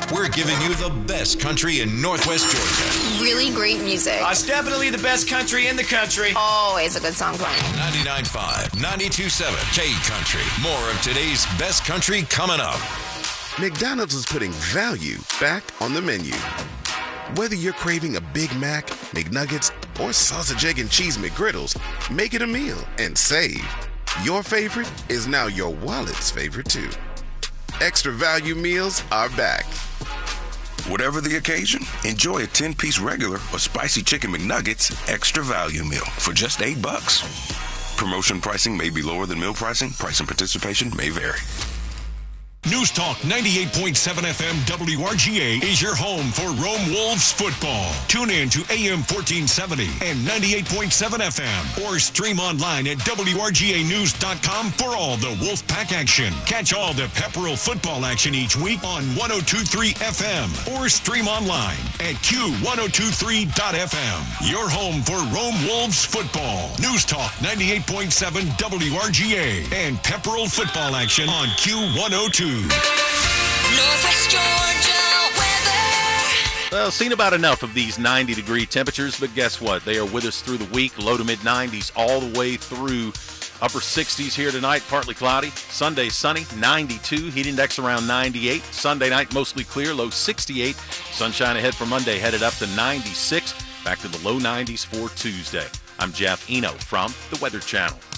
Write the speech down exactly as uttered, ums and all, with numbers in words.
we're giving you the best country in Northwest Georgia. Really great music. Uh, it's definitely the best country in the country. Always a good song playing. ninety-nine point five, ninety-two point seven, K Country. More of today's best country coming up. McDonald's is putting value back on the menu. Whether you're craving a Big Mac, McNuggets, or sausage, egg, and cheese McGriddles, make it a meal and save. Your favorite is now your wallet's favorite too. Extra value meals are back. Whatever the occasion, enjoy a ten-piece regular or spicy chicken McNuggets extra value meal for just eight bucks. Promotion pricing may be lower than meal pricing. Price and participation may vary. News Talk ninety-eight point seven F M W R G A is your home for Rome Wolves football. Tune in to A M fourteen seventy and ninety-eight point seven F M or stream online at W R G A news dot com for all the Wolfpack action. Catch all the Pepperell football action each week on one oh two point three F M or stream online at Q ten twenty-three dot F M. Your home for Rome Wolves football. News Talk ninety-eight point seven W R G A and Pepperell football action on Q one oh two. Northwest Georgia weather. Well, seen about enough of these ninety degree temperatures, but guess what? They are with us through the week. Low to mid nineties all the way through upper sixties here tonight. Partly cloudy. Sunday sunny, ninety-two. Heat index around ninety-eight. Sunday night mostly clear, low sixty-eight. Sunshine ahead for Monday, headed up to ninety-six. Back to the low nineties for Tuesday. I'm Jeff Eno from the Weather Channel.